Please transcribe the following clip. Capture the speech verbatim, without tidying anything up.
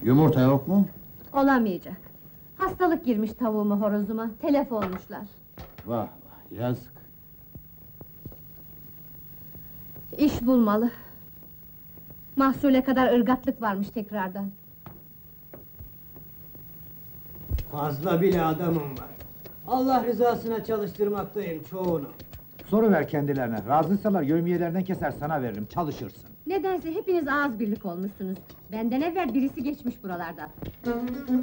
Yumurta yok mu? Olamayacak. Hastalık girmiş tavuğuma, horozuma, telef olmuşlar. Vah vah, yazık. İş bulmalı. Mahsule kadar ırgatlık varmış tekrardan. Fazla bile adamım var. Allah rızasına çalıştırmaktayım çoğunu. Soruver kendilerine, razıysalar yevmiyelerden keser sana veririm, çalışırsın. Nedense hepiniz ağız birlik olmuşsunuz. Benden evvel birisi geçmiş buralardan.